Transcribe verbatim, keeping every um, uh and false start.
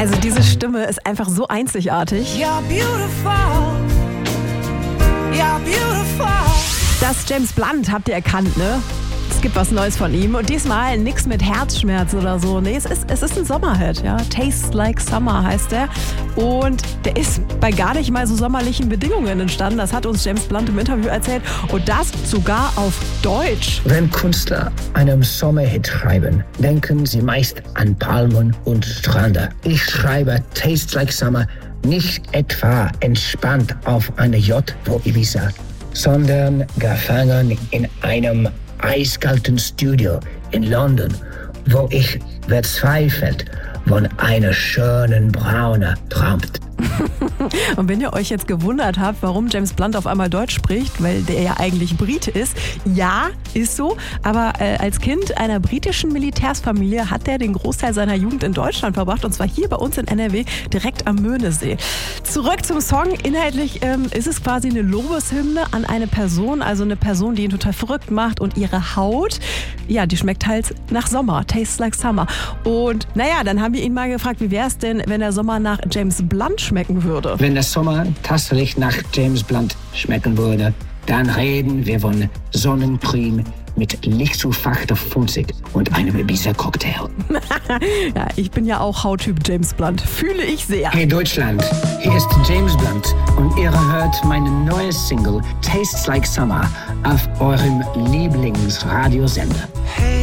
Also diese Stimme ist einfach so einzigartig. You're beautiful. You're beautiful. Das James Blunt habt ihr erkannt, ne? Es gibt was Neues von ihm und diesmal nichts mit Herzschmerz oder so. Nee, es ist, es ist ein Sommerhit, ja. Tastes Like Summer heißt der. Und der ist bei gar nicht mal so sommerlichen Bedingungen entstanden. Das hat uns James Blunt im Interview erzählt. Und das sogar auf Deutsch. Wenn Künstler einen Sommerhit schreiben, denken sie meist an Palmen und Strände. Ich schreibe Tastes Like Summer nicht etwa entspannt auf einer Yacht vor Ibiza, sondern gefangen in einem eiskalten Studio in London, wo ich verzweifelt von einer schönen Braune träumt. Und wenn ihr euch jetzt gewundert habt, warum James Blunt auf einmal Deutsch spricht, weil der ja eigentlich Brite ist, ja, ist so, aber äh, als Kind einer britischen Militärsfamilie hat er den Großteil seiner Jugend in Deutschland verbracht und zwar hier bei uns in N R W, direkt am Möhnesee. Zurück zum Song. Inhaltlich ähm, ist es quasi eine Lobeshymne an eine Person, also eine Person, die ihn total verrückt macht und ihre Haut, ja, die schmeckt halt nach Sommer, tastes like summer. Und naja, dann haben wir ihn mal gefragt, wie wäre es denn, wenn der Sommer nach James Blunt schmecken würde? Wenn der Sommer tatsächlich nach James Blunt schmecken würde, dann reden wir von Sonnencreme mit lichtzufachter Funzig und einem Ibiza-Cocktail. Ja, ich bin ja auch Hauttyp James Blunt. Fühle ich sehr. Hey Deutschland, hier ist James Blunt und ihr hört meine neue Single Tastes Like Summer auf eurem Lieblingsradiosender. Hey.